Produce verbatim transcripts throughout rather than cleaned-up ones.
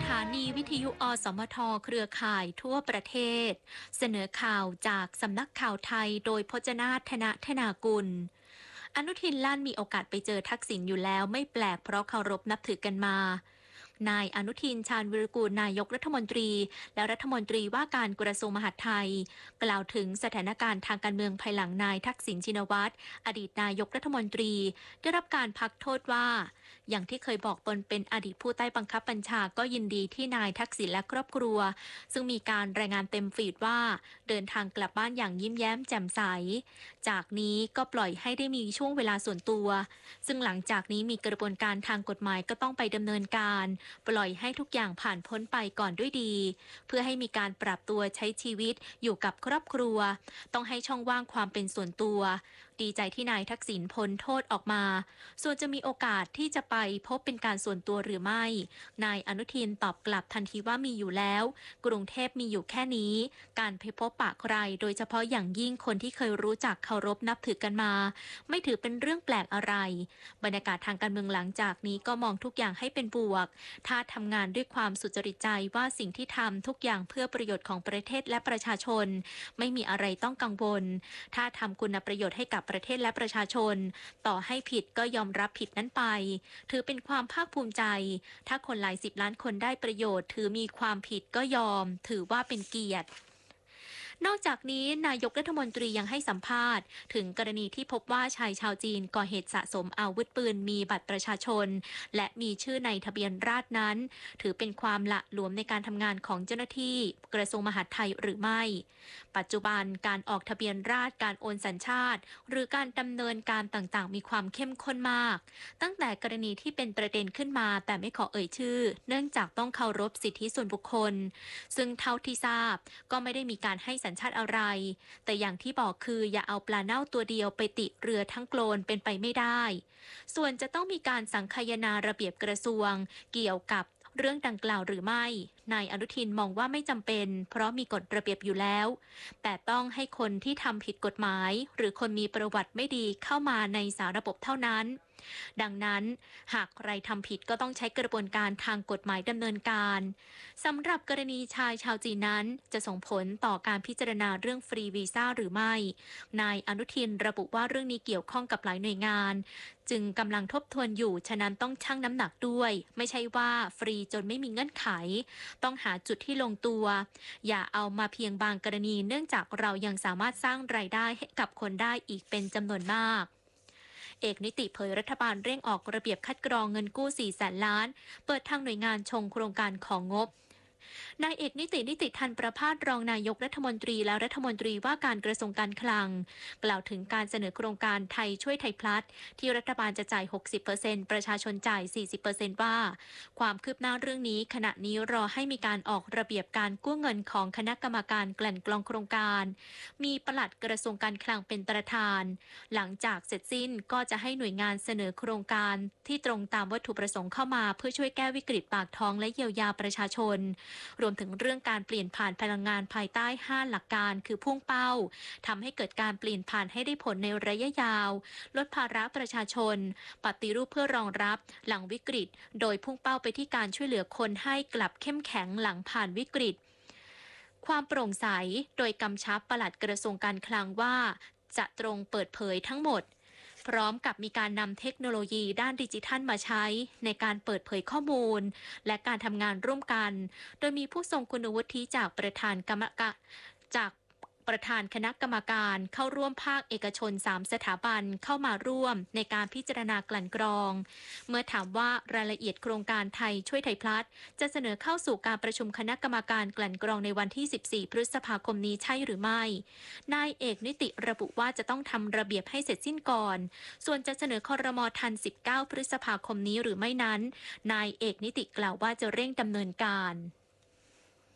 ถานีวิทยุอสมทเครือข่ายทั่วประเทศเสนอข่าวจากสำนักข่าวไทยโดยพจนาถ ธนธนากุลอนุทินลั่นมีโอกาสไปเจอทักษิณอยู่แล้วไม่แปลกเพราะเคารพนับถือกันมานายอนุทินชาญวิรุกูลนายกรัฐมนตรีและรัฐมนตรีว่าการกระทรวงมหาดไทยกล่าวถึงสถานการณ์ทางการเมืองภายหลังนายทักษิณชินวัตรอดีตนายกรัฐมนตรีได้รับการพักโทษว่าอย่างที่เคยบอกตนเป็นอดีตผู้ใต้บังคับบัญชาก็ยินดีที่นายทักษิณและครอบครัวซึ่งมีการรายงานเต็มฟีดว่าเดินทางกลับบ้านอย่างยิ้มแย้มแจ่มใสจากนี้ก็ปล่อยให้ได้มีช่วงเวลาส่วนตัวซึ่งหลังจากนี้มีกระบวนการทางกฎหมายก็ต้องไปดำเนินการปล่อยให้ทุกอย่างผ่านพ้นไปก่อนด้วยดีเพื่อให้มีการปรับตัวใช้ชีวิตอยู่กับครอบครัวต้องให้ช่องว่างความเป็นส่วนตัวดีใจที่นายทักษิณพ้นโทษออกมาส่วนจะมีโอกาสที่จะไปพบเป็นการส่วนตัวหรือไม่นายอนุทินตอบกลับทันทีว่ามีอยู่แล้วกรุงเทพมีอยู่แค่นี้การไปพบปะใครโดยเฉพาะอย่างยิ่งคนที่เคยรู้จักเคารพนับถือกันมาไม่ถือเป็นเรื่องแปลกอะไรบรรยากาศทางการเมืองหลังจากนี้ก็มองทุกอย่างให้เป็นบวกถ้าทำงานด้วยความสุจริตใจว่าสิ่งที่ทำทุกอย่างเพื่อประโยชน์ของประเทศและประชาชนไม่มีอะไรต้องกังวลถ้าทำคุณประโยชน์ให้กับประเทศและประชาชนต่อให้ผิดก็ยอมรับผิดนั้นไปถือเป็นความภาคภูมิใจถ้าคนหลายสิบล้านคนได้ประโยชน์ถือมีความผิดก็ยอมถือว่าเป็นเกียรตินอกจากนี้นายกรัฐมนตรียังให้สัมภาษณ์ถึงกรณีที่พบว่าชายชาวจีนก่อเหตุสะสมอาวุธปืนมีบัตรประชาชนและมีชื่อในทะเบียนราษฎร์นั้นถือเป็นความละหลวมในการทำงานของเจ้าหน้าที่กระทรวงมหาดไทยหรือไม่ปัจจุบันการออกทะเบียนราษฎร์การโอนสัญชาติหรือการดำเนินการต่างๆมีความเข้มข้นมากตั้งแต่กรณีที่เป็นประเด็นขึ้นมาแต่ไม่ขอเอ่ยชื่อเนื่องจากต้องเคารพสิทธิส่วนบุคคลซึ่งเท่าที่ทราบก็ไม่ได้มีการให้สัญชาติอะไรแต่อย่างที่บอกคืออย่าเอาปลาเน่าตัวเดียวไปติเรือทั้งโกลนเป็นไปไม่ได้ส่วนจะต้องมีการสังคายนาระเบียบกระทรวงเกี่ยวกับเรื่องดังกล่าวหรือไม่นายอนุทินมองว่าไม่จำเป็นเพราะมีกฎระเบียบอยู่แล้วแต่ต้องให้คนที่ทำผิดกฎหมายหรือคนมีประวัติไม่ดีเข้ามาในสาระบบเท่านั้นดังนั้นหากใครทำผิดก็ต้องใช้กระบวนการทางกฎหมายดำเนินการสำหรับกรณีชายชาวจีนนั้นจะส่งผลต่อการพิจารณาเรื่องฟรีวีซ่าหรือไม่นายอนุทินระบุว่าเรื่องนี้เกี่ยวข้องกับหลายหน่วยงานจึงกำลังทบทวนอยู่ฉะนั้นต้องชั่งน้ำหนักด้วยไม่ใช่ว่าฟรีจนไม่มีเงื่อนไขต้องหาจุดที่ลงตัวอย่าเอามาเพียงบางกรณีเนื่องจากเรายังสามารถสร้างรายได้ให้กับคนได้อีกเป็นจำนวนมากเอกนิติเผยรัฐบาลเร่งออกระเบียบคัดกรองเงินกู้สี่แสนล้านเปิดทางหน่วยงานชงโครงการของงบนายเอกนิตินิติทันประภาสรองนายกรัฐมนตรีและรัฐมนตรีว่าการกระทรวงการคลังกล่าวถึงการเสนอโครงการไทยช่วยไทยพลัสที่รัฐบาลจะจ่าย หกสิบเปอร์เซ็นต์ ประชาชนจ่าย สี่สิบเปอร์เซ็นต์ ว่าความคืบหน้าเรื่องนี้ขณะนี้รอให้มีการออกระเบียบการกู้เงินของคณะกรรมการกลั่นกรองโครงการมีปลัดกระทรวงการคลังเป็นประธานหลังจากเสร็จสิ้นก็จะให้หน่วยงานเสนอโครงการที่ตรงตามวัตถุประสงค์เข้ามาเพื่อช่วยแก้วิกฤตปากท้องและเยียวยาประชาชนรวมถึงเรื่องการเปลี่ยนผ่านพลังงานภายใต้ห้าหลักการคือพุ่งเป้าทำให้เกิดการเปลี่ยนผ่านให้ได้ผลในระยะยาวลดภาระประชาชนปฏิรูปเพื่อรองรับหลังวิกฤตโดยพุ่งเป้าไปที่การช่วยเหลือคนให้กลับเข้มแข็งหลังผ่านวิกฤตความโปร่งใสโดยกำชับปลัดกระทรวงการคลังว่าจะตรงเปิดเผยทั้งหมดพร้อมกับมีการนำเทคโนโลยีด้านดิจิทัลมาใช้ในการเปิดเผยข้อมูลและการทำงานร่วมกันโดยมีผู้ทรงคุณวุฒิจากประธานกรรมการจากประธานคณะกรรมการเข้าร่วมภาคเอกชนสามสถาบันเข้ามาร่วมในการพิจารณากลั่นกรองเมื่อถามว่ารายละเอียดโครงการไทยช่วยไทยพลัสจะเสนอเข้าสู่การประชุมคณะกรรมการกลั่นกรองในวันที่สิบสี่พฤษภาคมนี้ใช่หรือไม่นายเอกนิติระบุว่าจะต้องทำระเบียบให้เสร็จสิ้นก่อนส่วนจะเสนอครม.ทันสิบเก้าพฤษภาคมนี้หรือไม่นั้นนายเอกนิติกล่าวว่าจะเร่งดำเนินการ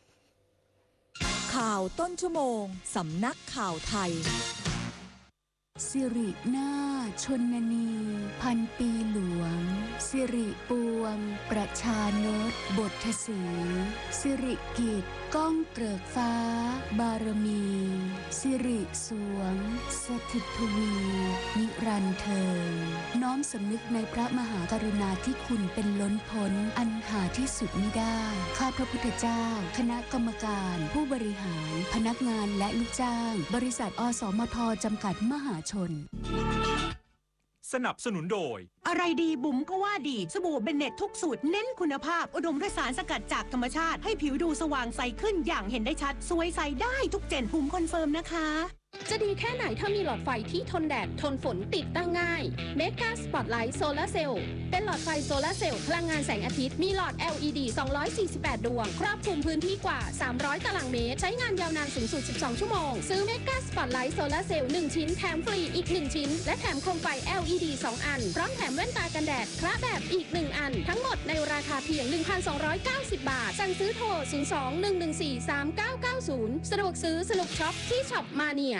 ข่าวต้นชั่วโมงสำนักข่าวไทยสิรินาถชนนี พันปีหลวง สิริปวง ประชานตบทศรีสิริกิตก้องเกริกฟ้า บารมี สิริสวง สถิตทวี นิรันดร์เทินน้อมสำนึกในพระมหากรุณาธิคุณเป็นล้นพ้นอันหาที่สุดมิได้ ข้าพระพุทธเจ้า คณะกรรมการ ผู้บริหาร พนักงานและลูกจ้าง บริษัท อสมท จำกัดมหาชนสนับสนุนโดยอะไรดีบุ๋มก็ว่าดีสบู่เบนเน็ตทุกสูตรเน้นคุณภาพอุดมด้วยสารสกัดจากธรรมชาติให้ผิวดูสว่างใสขึ้นอย่างเห็นได้ชัดสวยใสได้ทุกเจนบุ๋มคอนเฟิร์มนะคะจะดีแค่ไหนถ้ามีหลอดไฟที่ทนแดดทนฝนติดตั้งง่าย Mega Spotlight Solar Cell เป็นหลอดไฟโซลาร์เซลล์พลังงานแสงอาทิตย์มีหลอด แอล อี ดี สองร้อยสี่สิบแปด ดวงครอบคลุมพื้นที่กว่าสามร้อยตารางเมตรใช้งานยาวนานสูงสุดสิบสองชั่วโมงซื้อ Mega Spotlight Solar Cell หนึ่งชิ้นแถมฟรีอีกหนึ่งชิ้นและแถมโคมไฟ แอล อี ดี สอง อันพร้อมแถมแว่นตากันแดดคละแบบอีกหนึ่งอันทั้งหมดในราคาเพียง หนึ่งพันสองร้อยเก้าสิบ บาทสั่งซื้อโทรศูนย์ สอง หนึ่ง หนึ่ง สี่ สาม เก้า เก้า ศูนย์สะดวกซื้อสนุกช็อปที่ช็อปมาเนีย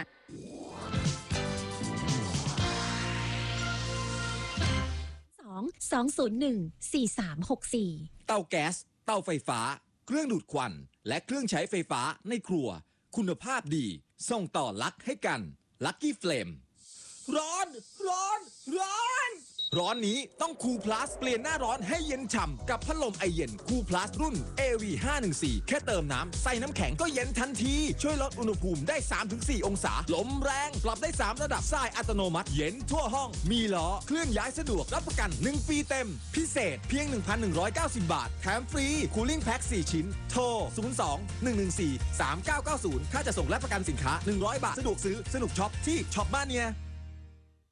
สอง ศูนย์ หนึ่ง สี่ สาม หก สี่เตาแก๊สเตาไฟฟ้าเครื่องดูดควันและเครื่องใช้ไฟฟ้าในครัวคุณภาพดีส่งต่อลักให้กันลักกี้เฟลมร้อนร้อนร้อนร้อนนี้ต้องคูลพลัสเปลี่ยนหน้าร้อนให้เย็นฉ่ำกับพัดลมไอเย็นคูลพลัสรุ่น เอ วี ห้าหนึ่งสี่ แค่เติมน้ำใส่น้ำแข็งก็เย็นทันทีช่วยลดอุณหภูมิได้ สามถึงสี่ องศาลมแรงปรับได้สามระดับทรายอัตโนมัติเย็นทั่วห้องมีล้อเคลื่อนย้ายสะดวกรับประกันหนึ่งปีเต็มพิเศษเพียง หนึ่งพันหนึ่งร้อยเก้าสิบ บาทแถมฟรีคูลิ่งแพ็คสี่ชิ้นโทรศูนย์ สอง หนึ่ง หนึ่ง สี่ สาม เก้า เก้า ศูนย์ถ้าจะส่งและประกันสินค้าหนึ่งร้อยบาทสะดวกซื้อสนุกช็อปที่ช็อปบ้านเนี่ย